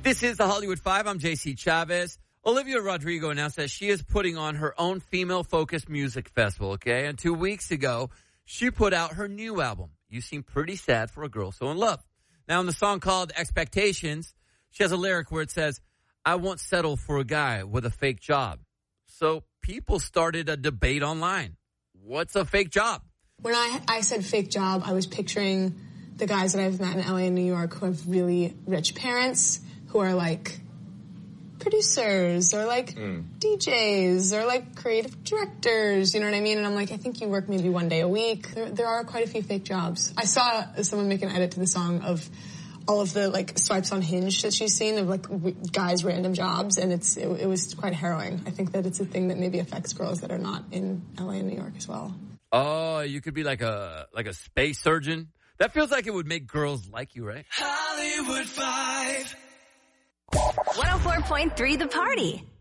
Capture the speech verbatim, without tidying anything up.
This is the Hollywood Five. I'm J C Chavez. Olivia Rodrigo announced that she is putting on her own female-focused music festival, okay? And two weeks ago, she put out her new album, You Seem Pretty Sad for a Girl So in Love. Now, in the song called Expectations, she has a lyric where it says, I won't settle for a guy with a fake job. So people started a debate online. What's a fake job? When I, I said fake job, I was picturing the guys that I've met in L A and New York who have really rich parents who are like producers or like mm. D Js or like creative directors, you know what I mean? And I'm like, I think you work maybe one day a week. There, there are quite a few fake jobs. I saw someone make an edit to the song of all of the like swipes on Hinge that she's seen of like w- guys' random jobs, and it's it, it was quite harrowing. I think that it's a thing that maybe affects girls that are not in L A and New York as well. Oh, you could be like a like a space surgeon. That feels like it would make girls like you, right? Hollywood Five. one oh four point three The Party.